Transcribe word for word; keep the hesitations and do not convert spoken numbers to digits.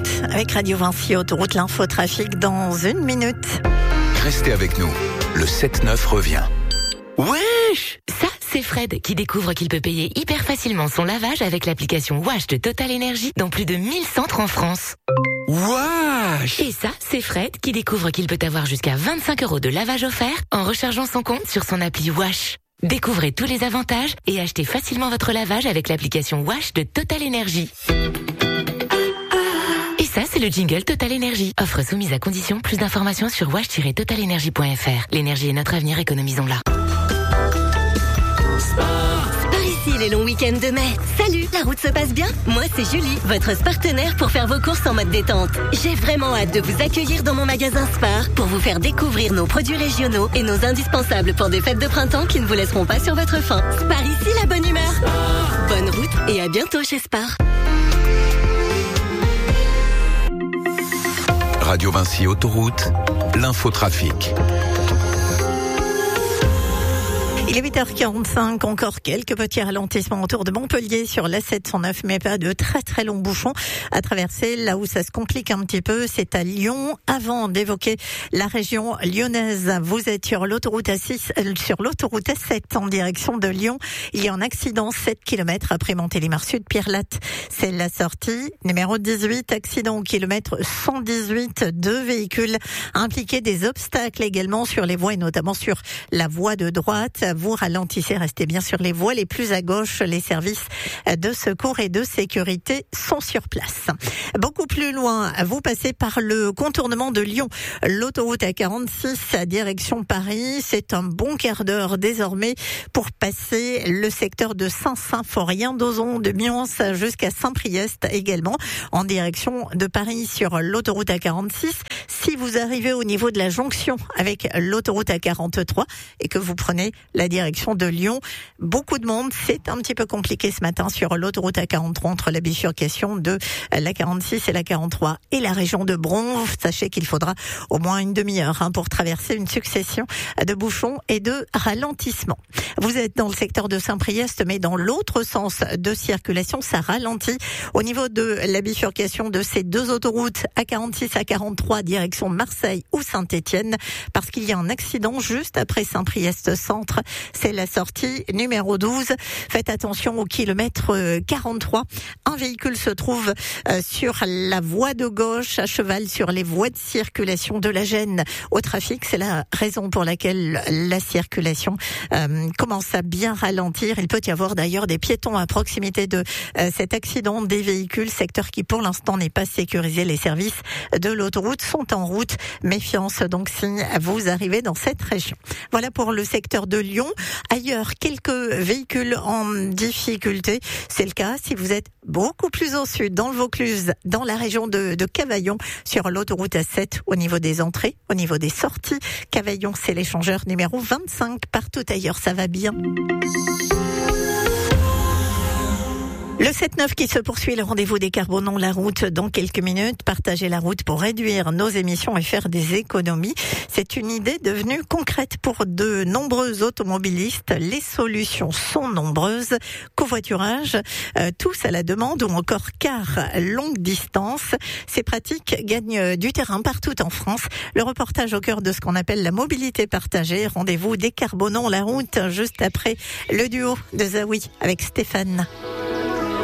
Autoroute avec Radio Vinci. Autoroute, l'info trafic dans une minute. Restez avec nous, le sept neuf revient. Wesh! Ça, c'est Fred qui découvre qu'il peut payer hyper facilement son lavage avec l'application Wash de Total Energy dans plus de mille centres en France. Wesh! Et ça, c'est Fred qui découvre qu'il peut avoir jusqu'à vingt-cinq euros de lavage offert en rechargeant son compte sur son appli Wash. Découvrez tous les avantages et achetez facilement votre lavage avec l'application Wash de Total Energy. Et ça, c'est le jingle Total Energy. Offre soumise à condition. Plus d'informations sur wash tiret total energy point f r. L'énergie est notre avenir, économisons-la. Par ici, les longs week-ends de mai. Salut, la route se passe bien? Moi, c'est Julie, votre partenaire pour faire vos courses en mode détente. J'ai vraiment hâte de vous accueillir dans mon magasin Spar pour vous faire découvrir nos produits régionaux et nos indispensables pour des fêtes de printemps qui ne vous laisseront pas sur votre faim. Spar ici, la bonne humeur. Spar. Bonne route et à bientôt chez Spar. Radio Vinci Autoroute, l'infotrafic. Il est huit heures quarante-cinq, encore quelques petits ralentissements autour de Montpellier sur l'A sept cent neuf, mais pas de très très longs bouchons à traverser. Là où ça se complique un petit peu, c'est à Lyon. Avant d'évoquer la région lyonnaise, vous êtes sur l'autoroute A six, sur l'autoroute A sept en direction de Lyon. Il y a un accident sept kilomètres après Montélimar Sud, Pierre-Latte. C'est la sortie numéro dix-huit, accident au kilomètre cent dix-huit. Deux véhicules impliqués, des obstacles également sur les voies et notamment sur la voie de droite. Vous ralentissez, restez bien sur les voies les plus à gauche. Les services de secours et de sécurité sont sur place. Beaucoup plus loin, vous passez par le contournement de Lyon. L'autoroute A quarante-six à direction Paris. C'est un bon quart d'heure désormais pour passer le secteur de Saint-Symphorien, d'Ozon, de Mions jusqu'à Saint-Priest également en direction de Paris sur l'autoroute A quarante-six. Si vous arrivez au niveau de la jonction avec l'autoroute A quarante-trois et que vous prenez la direction de Lyon, beaucoup de monde, c'est un petit peu compliqué ce matin sur l'autoroute A quarante-trois entre la bifurcation de la quarante-six et la quarante-trois et la région de Bron. Sachez qu'il faudra au moins une demi-heure hein, pour traverser une succession de bouchons et de ralentissements. Vous êtes dans le secteur de Saint-Priest, mais dans l'autre sens de circulation, ça ralentit au niveau de la bifurcation de ces deux autoroutes A quarante-six, A quarante-trois, direction Marseille ou Saint-Étienne, parce qu'il y a un accident juste après Saint-Priest Centre. C'est la sortie numéro douze. Faites attention au kilomètre quarante-trois. Un véhicule se trouve sur la voie de gauche, à cheval sur les voies de circulation, de la gêne au trafic. C'est la raison pour laquelle la circulation euh, commence à bien ralentir. Il peut y avoir d'ailleurs des piétons à proximité de euh, cet accident, des véhicules, secteur qui pour l'instant n'est pas sécurisé. Les services de l'autoroute sont en route. Méfiance donc si vous arrivez dans cette région. Voilà pour le secteur de Lyon. Ailleurs, quelques véhicules en difficulté. C'est le cas si vous êtes beaucoup plus au sud, dans le Vaucluse, dans la région de, de Cavaillon, sur l'autoroute A sept, au niveau des entrées, au niveau des sorties. Cavaillon, c'est l'échangeur numéro vingt-cinq. Partout ailleurs, ça va bien. Le sept neuf qui se poursuit, le rendez-vous décarbonons la route dans quelques minutes. Partager la route pour réduire nos émissions et faire des économies. C'est une idée devenue concrète pour de nombreux automobilistes. Les solutions sont nombreuses. Covoiturage, euh, tous à la demande ou encore car longue distance. Ces pratiques gagnent du terrain partout en France. Le reportage au cœur de ce qu'on appelle la mobilité partagée. Rendez-vous décarbonons la route juste après le duo de Zawi avec Stéphane.